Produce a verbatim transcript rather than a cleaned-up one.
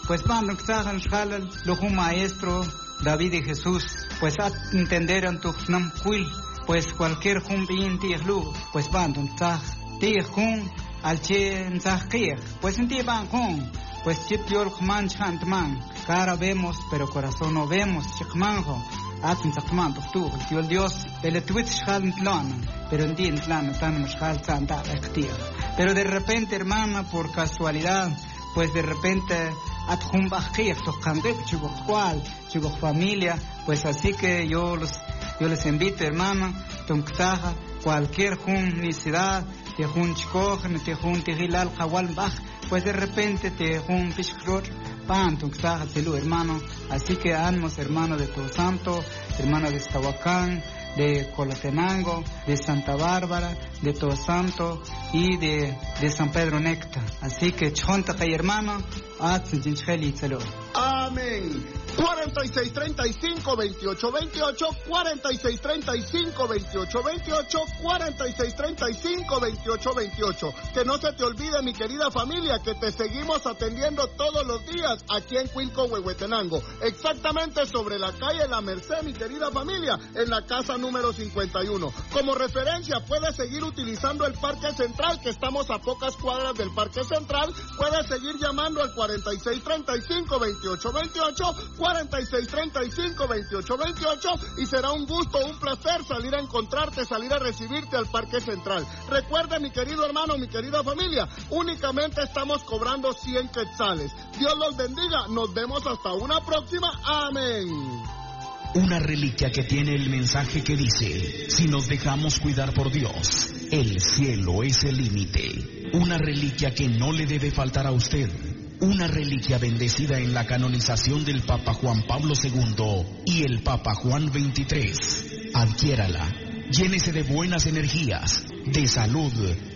pues van los un maestro David y Jesús, pues a entender en tu nam cuil, pues cualquier jun bien tieglu, pues van un tag tiejun al chen zahkier, pues en ti van con, pues chip yol man chantman, cara vemos pero corazón no vemos, chikmanjo. Hacen sacman doctor, el Dios, el Twitch salen plan, pero en día plan están mejal santa activa. Pero de repente, hermana, por casualidad, pues de repente adjumbajir, tocando chivo cual, chivo familia, pues así que yo los yo les invito, hermana, tonktaja, cualquier junicidad, te jun chikojan, te jun tigilal kawal baj, pues de repente te jun pishkror. Panto, hermano. Así que ánimos, hermano de Todo Santo, hermano de Estahuacán, de Colatenango, de Santa Bárbara, de Todo Santo y de, de San Pedro Necta. Así que chonta kay hermano, amén. cuarenta y seis treinta y cinco, veintiocho veintiocho, cuarenta y seis treinta y cinco, veintiocho veintiocho, cuarenta y seis treinta y cinco, veintiocho veintiocho. Que no se te olvide, mi querida familia, que te seguimos atendiendo todos los días aquí en Cuilco, Huehuetenango. Exactamente sobre la calle La Merced, mi querida familia, en la casa número cincuenta y uno. Como referencia, puedes seguir utilizando el Parque Central, que estamos a pocas cuadras del Parque Central. Puedes seguir llamando al cuarenta y seis treinta y cinco, veintiocho veintiocho, cuarenta y seis treinta y cinco, veintiocho veintiocho, y será un gusto, un placer salir a encontrarte, salir a recibirte al Parque Central. Recuerde, mi querido hermano, mi querida familia, únicamente estamos cobrando cien quetzales. Dios los bendiga, nos vemos hasta una próxima. Amén. Una reliquia que tiene el mensaje que dice: si nos dejamos cuidar por Dios, el cielo es el límite. Una reliquia que no le debe faltar a usted. Una reliquia bendecida en la canonización del Papa Juan Pablo segundo y el Papa Juan veintitrés. Adquiérala, llénese de buenas energías, de salud